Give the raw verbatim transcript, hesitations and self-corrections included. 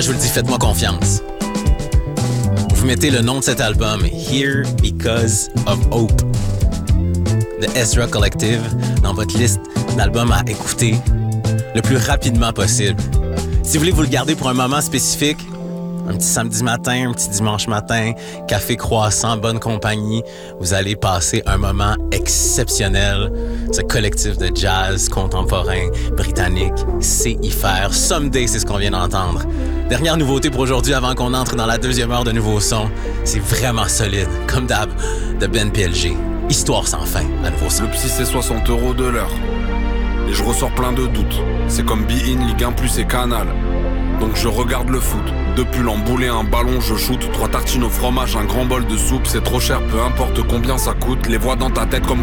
je vous le dis, faites-moi confiance. Vous mettez le nom de cet album, Here Because of Hope, de Ezra Collective, dans votre liste d'albums à écouter le plus rapidement possible. Si vous voulez vous le garder pour un moment spécifique, un petit samedi matin, un petit dimanche matin, café croissant, bonne compagnie, vous allez passer un moment exceptionnel. Ce collectif de jazz contemporain britannique sait y faire. Someday, c'est ce qu'on vient d'entendre. Dernière nouveauté pour aujourd'hui avant qu'on entre dans la deuxième heure de nouveaux sons. C'est vraiment solide, comme d'hab, de Ben P L G. Histoire sans fin, à nouveau son. Le psy, c'est soixante euros de l'heure. Et je ressors plein de doutes. C'est comme Be-In, Ligue un plus et Canal. Donc je regarde le foot. Deux pulls emboulés, un ballon, je shoot. Trois tartines au fromage, un grand bol de soupe. C'est trop cher, peu importe combien ça coûte. Les voix dans ta tête comme